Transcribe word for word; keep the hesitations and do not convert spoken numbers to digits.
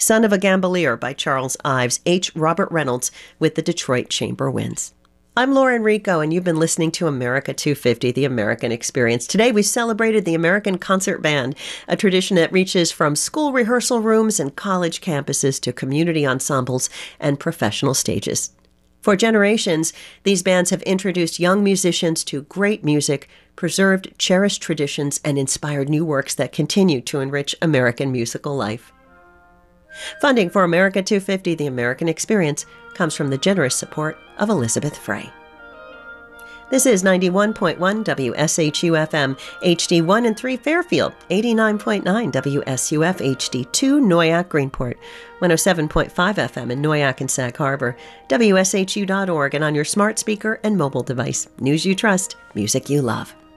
Son of a Gambolier by Charles Ives, H. Robert Reynolds with the Detroit Chamber Winds. I'm Lauren Rico, and you've been listening to America two fifty, The American Experience. Today, we celebrated the American Concert Band, a tradition that reaches from school rehearsal rooms and college campuses to community ensembles and professional stages. For generations, these bands have introduced young musicians to great music, preserved cherished traditions, and inspired new works that continue to enrich American musical life. Funding for America two fifty, The American Experience, comes from the generous support of Elizabeth Frey. This is ninety-one point one W S H U F M, H D one and three Fairfield, eighty-nine point nine W S U F H D two Noyac Greenport, one oh seven point five F M in Noyac and Sag Harbor, W S H U dot org, and on your smart speaker and mobile device. News you trust, music you love.